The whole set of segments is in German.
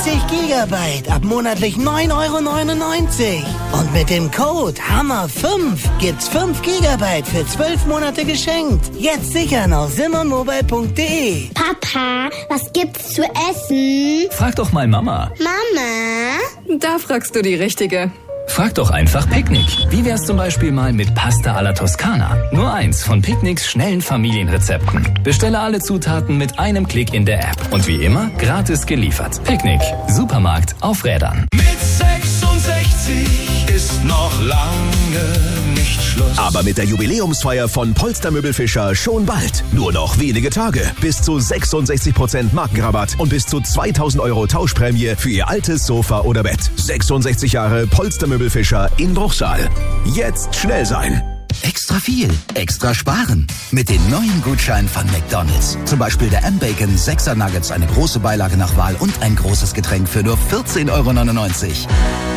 Gigabyte ab monatlich 9,99 €. Und mit dem Code HAMMER5 gibt's 5 Gigabyte für 12 Monate geschenkt. Jetzt sichern auf simmonmobile.de. Papa, was gibt's zu essen? Frag doch mal Mama. Mama? Da fragst du die Richtige. Frag doch einfach Picknick. Wie wär's zum Beispiel mal mit Pasta alla Toskana? Nur eins von Picknicks schnellen Familienrezepten. Bestelle alle Zutaten mit einem Klick in der App. Und wie immer, gratis geliefert. Picknick. Supermarkt auf Rädern. Mit 66 ist noch lange nicht Schluss. Aber mit der Jubiläumsfeier von Polster Möbelfischer schon bald. Nur noch wenige Tage. Bis zu 66% Markenrabatt und bis zu 2.000 € Tauschprämie für Ihr altes Sofa oder Bett. 66 Jahre Polster Möbelfischer in Bruchsal. Jetzt schnell sein. Extra viel, extra sparen. Mit den neuen Gutscheinen von McDonald's. Zum Beispiel der M-Bacon 6er Nuggets, eine große Beilage nach Wahl und ein großes Getränk für nur 14,99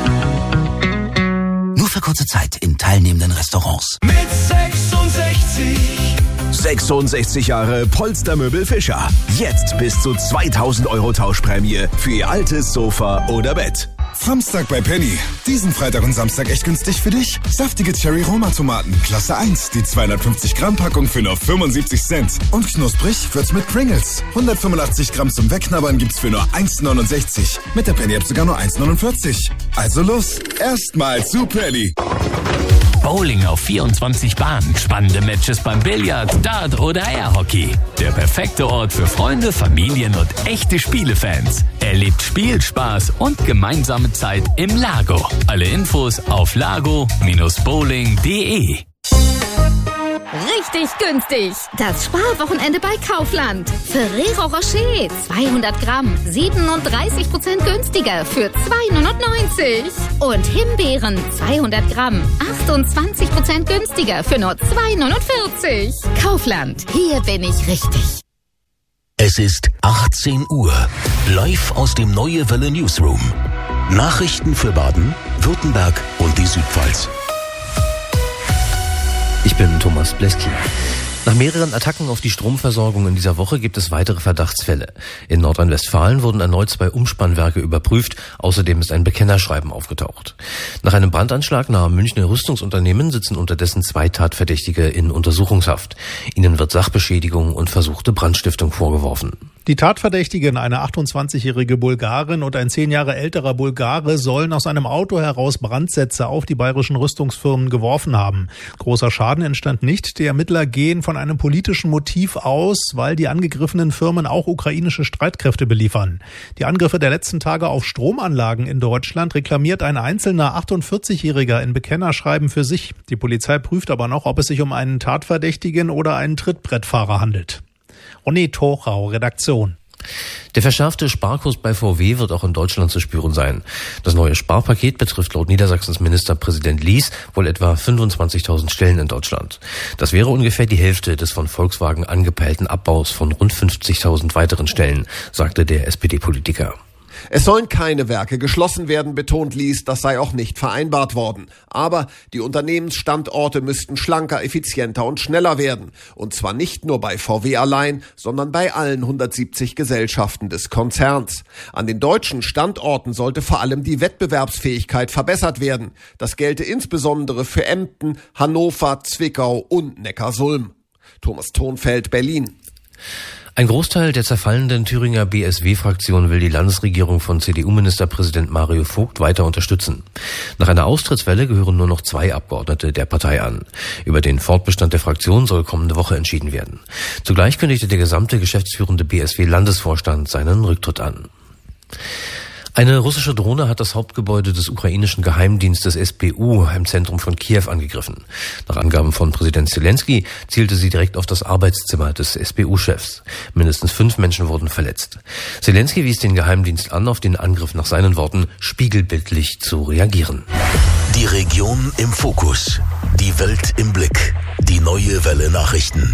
€. Nur für kurze Zeit in teilnehmenden Restaurants. Mit 66. 66 Jahre Polster Möbelfischer. Jetzt bis zu 2.000 € Tauschprämie für Ihr altes Sofa oder Bett. Samstag bei Penny. Diesen Freitag und Samstag echt günstig für dich. Saftige Cherry-Roma-Tomaten, Klasse 1. Die 250 Gramm Packung für nur 75 Cent. Und knusprig wird's mit Pringles. 185 Gramm zum Wegknabbern gibt's für nur 1,69. Mit der Penny-App sogar nur 1,49. Also los, erstmal zu Penny. Bowling auf 24 Bahnen, spannende Matches beim Billard, Dart oder Airhockey. Der perfekte Ort für Freunde, Familien und echte Spielefans. Erlebt Spielspaß und gemeinsame Zeit im Lago. Alle Infos auf lago-bowling.de. Richtig günstig. Das Sparwochenende bei Kaufland. Ferrero Rocher 200 Gramm 37% günstiger für 2,99 €. Und Himbeeren 200 Gramm 28% günstiger für nur 2,49 €. Kaufland, hier bin ich richtig. Es ist 18 Uhr. Live aus dem Neue Welle Newsroom. Nachrichten für Baden, Württemberg und die Südpfalz. Ich bin Thomas Bleski. Nach mehreren Attacken auf die Stromversorgung in dieser Woche gibt es weitere Verdachtsfälle. In Nordrhein-Westfalen wurden erneut 2 Umspannwerke überprüft. Außerdem ist ein Bekennerschreiben aufgetaucht. Nach einem Brandanschlag nahe Münchner Rüstungsunternehmen sitzen unterdessen 2 Tatverdächtige in Untersuchungshaft. Ihnen wird Sachbeschädigung und versuchte Brandstiftung vorgeworfen. Die Tatverdächtigen, eine 28-jährige Bulgarin und ein 10 Jahre älterer Bulgare, sollen aus einem Auto heraus Brandsätze auf die bayerischen Rüstungsfirmen geworfen haben. Großer Schaden entstand nicht. Die Ermittler gehen von einem politischen Motiv aus, weil die angegriffenen Firmen auch ukrainische Streitkräfte beliefern. Die Angriffe der letzten Tage auf Stromanlagen in Deutschland reklamiert ein einzelner 48-Jähriger in Bekennerschreiben für sich. Die Polizei prüft aber noch, ob es sich um einen Tatverdächtigen oder einen Trittbrettfahrer handelt. Ronny Tochau, Redaktion. Der verschärfte Sparkurs bei VW wird auch in Deutschland zu spüren sein. Das neue Sparpaket betrifft laut Niedersachsens Ministerpräsident Lies wohl etwa 25.000 Stellen in Deutschland. Das wäre ungefähr die Hälfte des von Volkswagen angepeilten Abbaus von rund 50.000 weiteren Stellen, sagte der SPD-Politiker. Es sollen keine Werke geschlossen werden, betont Lies, das sei auch nicht vereinbart worden. Aber die Unternehmensstandorte müssten schlanker, effizienter und schneller werden. Und zwar nicht nur bei VW allein, sondern bei allen 170 Gesellschaften des Konzerns. An den deutschen Standorten sollte vor allem die Wettbewerbsfähigkeit verbessert werden. Das gelte insbesondere für Emden, Hannover, Zwickau und Neckarsulm. Thomas Thonfeld, Berlin. Ein Großteil der zerfallenden Thüringer BSW-Fraktion will die Landesregierung von CDU-Ministerpräsident Mario Vogt weiter unterstützen. Nach einer Austrittswelle gehören nur noch 2 Abgeordnete der Partei an. Über den Fortbestand der Fraktion soll kommende Woche entschieden werden. Zugleich kündigte der gesamte geschäftsführende BSW-Landesvorstand seinen Rücktritt an. Eine russische Drohne hat das Hauptgebäude des ukrainischen Geheimdienstes SBU im Zentrum von Kiew angegriffen. Nach Angaben von Präsident Zelensky zielte sie direkt auf das Arbeitszimmer des SBU-Chefs. Mindestens 5 Menschen wurden verletzt. Zelensky wies den Geheimdienst an, auf den Angriff nach seinen Worten spiegelbildlich zu reagieren. Die Region im Fokus. Die Welt im Blick. Die Neue Welle Nachrichten.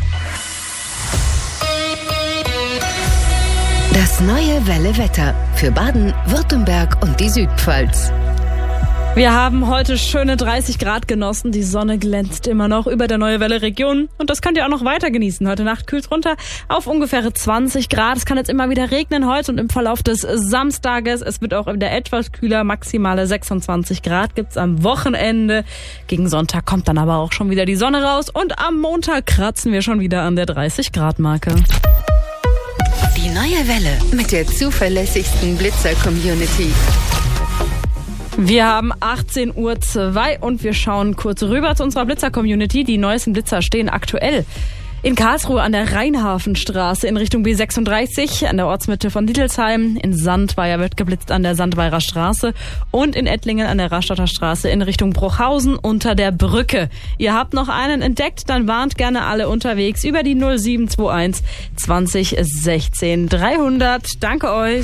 Das Neue Welle Wetter für Baden, Württemberg und die Südpfalz. Wir haben heute schöne 30 Grad genossen. Die Sonne glänzt immer noch über der Neue Welle Region. Und das könnt ihr auch noch weiter genießen. Heute Nacht kühlt runter auf ungefähr 20 Grad. Es kann jetzt immer wieder regnen heute und im Verlauf des Samstages. Es wird auch wieder etwas kühler. Maximale 26 Grad gibt's am Wochenende. Gegen Sonntag kommt dann aber auch schon wieder die Sonne raus. Und am Montag kratzen wir schon wieder an der 30 Grad Marke. Die Neue Welle mit der zuverlässigsten Blitzer-Community. Wir haben 18:02 Uhr und wir schauen kurz rüber zu unserer Blitzer-Community. Die neuesten Blitzer stehen aktuell in Karlsruhe an der Rheinhafenstraße in Richtung B36, an der Ortsmitte von Dittelsheim. In Sandweier wird geblitzt an der Sandweirer Straße und in Ettlingen an der Rastatter Straße in Richtung Bruchhausen unter der Brücke. Ihr habt noch einen entdeckt, dann warnt gerne alle unterwegs über die 0721 20 16 300. Danke euch.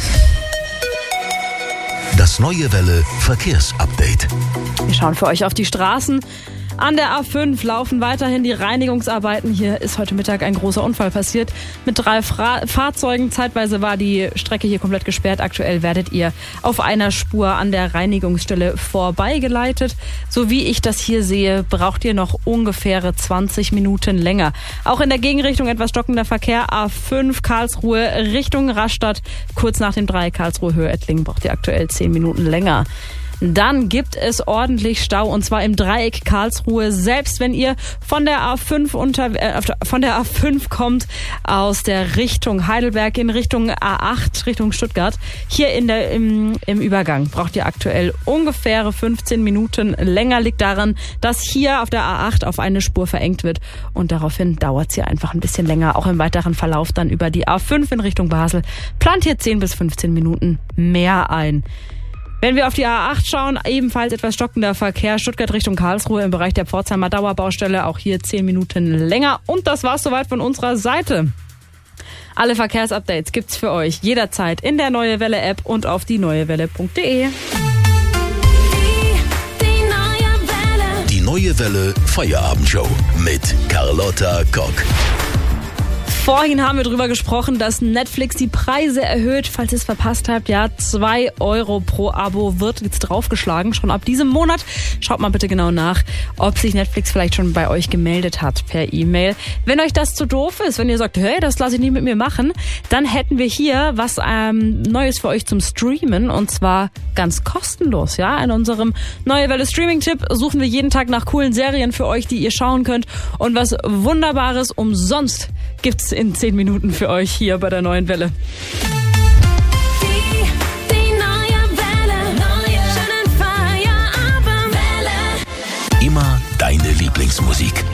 Das Neue Welle Verkehrsupdate. Wir schauen für euch auf die Straßen. An der A5 laufen weiterhin die Reinigungsarbeiten. Hier ist heute Mittag ein großer Unfall passiert mit 3 Fahrzeugen. Zeitweise war die Strecke hier komplett gesperrt. Aktuell werdet ihr auf einer Spur an der Reinigungsstelle vorbeigeleitet. So wie ich das hier sehe, braucht ihr noch ungefähr 20 Minuten länger. Auch in der Gegenrichtung etwas stockender Verkehr. A5 Karlsruhe Richtung Rastatt. Kurz nach dem Dreieck Karlsruhe Höhe Ettlingen braucht ihr aktuell 10 Minuten länger. Dann gibt es ordentlich Stau und zwar im Dreieck Karlsruhe. Selbst wenn ihr von der A5 kommt aus der Richtung Heidelberg in Richtung A8 Richtung Stuttgart, hier im Übergang braucht ihr aktuell ungefähr 15 Minuten länger. Liegt daran, dass hier auf der A8 auf eine Spur verengt wird und daraufhin dauert es hier einfach ein bisschen länger. Auch im weiteren Verlauf dann über die A5 in Richtung Basel plant hier 10 bis 15 Minuten mehr ein. Wenn wir auf die A8 schauen, ebenfalls etwas stockender Verkehr. Stuttgart Richtung Karlsruhe im Bereich der Pforzheimer Dauerbaustelle. Auch hier 10 Minuten länger. Und das war's soweit von unserer Seite. Alle Verkehrsupdates gibt's für euch jederzeit in der Neue Welle App und auf dieneuewelle.de. Die Neue Welle Feierabendshow mit Carlotta Kock. Vorhin haben wir darüber gesprochen, dass Netflix die Preise erhöht. Falls ihr es verpasst habt, ja, 2 Euro pro Abo wird jetzt draufgeschlagen. Schon ab diesem Monat. Schaut mal bitte genau nach, ob sich Netflix vielleicht schon bei euch gemeldet hat per E-Mail. Wenn euch das zu doof ist, wenn ihr sagt, hey, das lasse ich nicht mit mir machen, dann hätten wir hier was Neues für euch zum Streamen und zwar ganz kostenlos. Ja, in unserem Neue Welle Streaming-Tipp suchen wir jeden Tag nach coolen Serien für euch, die ihr schauen könnt und was Wunderbares umsonst gibt's in 10 Minuten für euch hier bei der Neuen Welle. Die neue Welle, schönen Feierabend. Immer deine Lieblingsmusik.